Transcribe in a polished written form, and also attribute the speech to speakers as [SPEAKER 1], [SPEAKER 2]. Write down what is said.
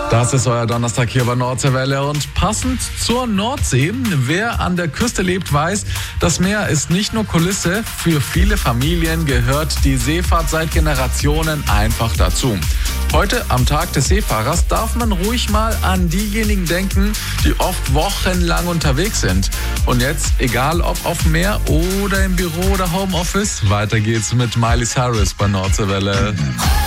[SPEAKER 1] Das ist euer Donnerstag hier bei Nordseewelle und passend zur Nordsee. Wer an der Küste lebt, weiß, das Meer ist nicht nur Kulisse. Für viele Familien gehört die Seefahrt seit Generationen einfach dazu. Heute, am Tag des Seefahrers, darf man ruhig mal an diejenigen denken, die oft wochenlang unterwegs sind. Und jetzt, egal ob auf dem Meer oder im Büro oder Homeoffice, weiter geht's mit Miley Cyrus bei Nordseewelle.